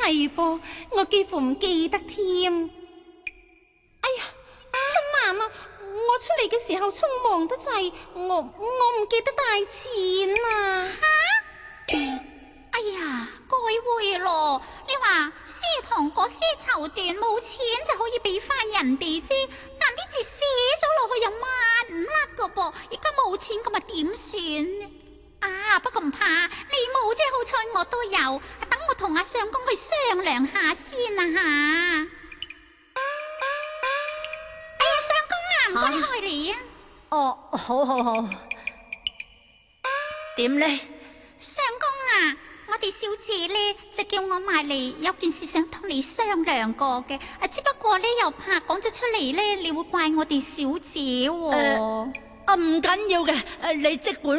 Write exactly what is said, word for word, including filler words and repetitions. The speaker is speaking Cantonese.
係噃，我幾乎唔記得添。哎呀，春蘭啊，我出嚟嘅時候匆忙得滯，我我唔記得帶錢啊！ 吓？哎呀，該會咯。你話私堂嗰些綢緞冇錢就可以俾翻人哋啫，但啲字寫咗落去又抹唔甩噶噃，而家冇錢咁咪點算？啊，不過唔怕，你冇啫，好彩我都有，等我同阿相公去商量下先啊吓。哎呀，相公啊，唔該你開嚟啊。 哦，好好好。點呢？ 相公啊，我哋小姐呢就叫我埋嚟，有件事想同你商量過嘅，啊，只不過呢又怕講咗出嚟呢，你會怪我哋小姐喎。 呃啊，唔緊要嘅，誒，你即管